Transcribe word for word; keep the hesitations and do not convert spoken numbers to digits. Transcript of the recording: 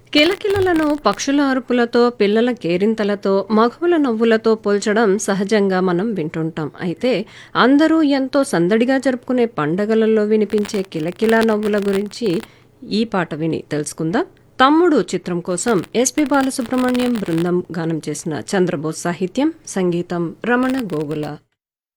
కిలకిలలను పక్షుల అరుపులతో, పిల్లల కేరింతలతో, మగవుల నవ్వులతో పోల్చడం సహజంగా మనం వింటుంటాం. అయితే అందరూ ఎంతో సందడిగా జరుపుకునే పండగలలో వినిపించే కిలకిలా నవ్వుల గురించి ఈ పాట విని తెలుసుకుందాం. తమ్ముడు చిత్రం కోసం ఎస్పి బాలసుబ్రహ్మణ్యం బృందం గానం చేసిన చంద్రబోస్ సాహిత్యం, సంగీతం రమణ గోగుల.